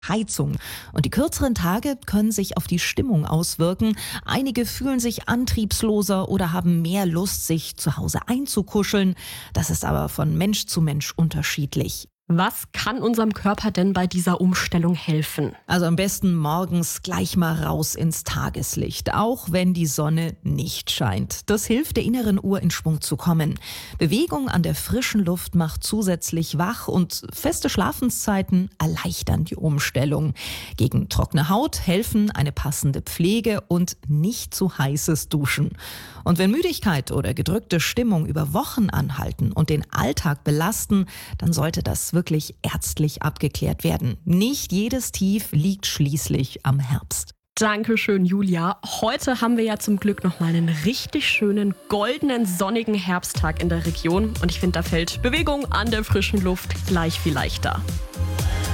Heizung. Und die kürzeren Tage können sich auf die Stimmung auswirken. Einige fühlen sich antriebsloser oder haben mehr Lust, sich zu Hause einzukuscheln. Das ist aber von Mensch zu Mensch unterschiedlich. Was kann unserem Körper denn bei dieser Umstellung helfen? Also am besten morgens gleich mal raus ins Tageslicht, auch wenn die Sonne nicht scheint. Das hilft der inneren Uhr in Schwung zu kommen. Bewegung an der frischen Luft macht zusätzlich wach und feste Schlafenszeiten erleichtern die Umstellung. Gegen trockene Haut helfen eine passende Pflege und nicht zu heißes Duschen. Und wenn Müdigkeit oder gedrückte Stimmung über Wochen anhalten und den Alltag belasten, dann sollte das wirklich ärztlich abgeklärt werden. Nicht jedes Tief liegt schließlich am Herbst. Dankeschön, Julia. Heute haben wir ja zum Glück nochmal einen richtig schönen, goldenen, sonnigen Herbsttag in der Region. Und ich finde, da fällt Bewegung an der frischen Luft gleich viel leichter.